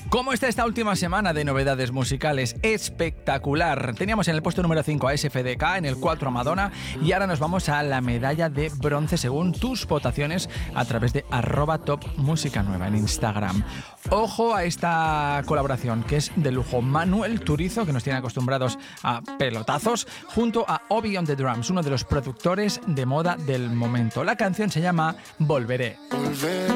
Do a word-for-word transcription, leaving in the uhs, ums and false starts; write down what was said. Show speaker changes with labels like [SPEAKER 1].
[SPEAKER 1] ¿Cómo está esta última semana de novedades musicales? Espectacular. Teníamos en el puesto número cinco a S F D K, en el cuatro a Madonna y ahora nos vamos a la medalla de bronce según tus votaciones a través de arroba top música nueva en Instagram. Ojo a esta colaboración que es de lujo. Manuel Turizo, que nos tiene acostumbrados a pelotazos, junto a Obi on the Drums, uno de los productores de moda del momento. La canción se llama Volveré.
[SPEAKER 2] Volveré.